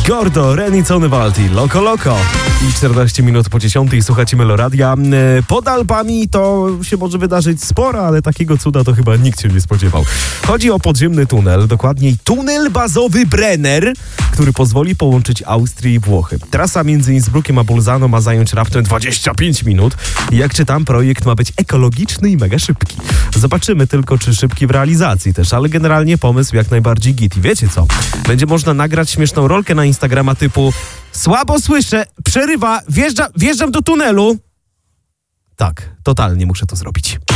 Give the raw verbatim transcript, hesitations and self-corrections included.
Gordo, Renicony Valti, Loco Loco. I czternaście minut po dziesiątej słuchacie Meloradia. Pod Alpami to się może wydarzyć sporo, ale takiego cuda to chyba nikt się nie spodziewał. Chodzi o podziemny tunel, dokładniej tunel bazowy Brenner, który pozwoli połączyć Austrię i Włochy. Trasa między Innsbruckiem a Bolzano ma zająć raptem dwadzieścia pięć minut. I jak czytam, projekt ma być ekologiczny i mega szybki. Zobaczymy tylko, czy szybki w realizacji też, ale generalnie pomysł jak najbardziej git. I wiecie co? Będzie można nagrać śmieszną rolkę na Instagrama typu słabo słyszę, przerywa, wjeżdża, wjeżdżam do tunelu. Tak, totalnie muszę to zrobić.